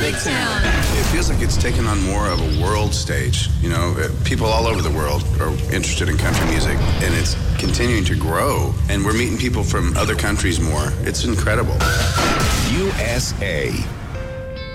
Big Town. It feels like it's taken on more of a world stage. You know, people all over the world are interested in country music, and it's continuing to grow. And we're meeting people from other countries more. It's incredible. USA.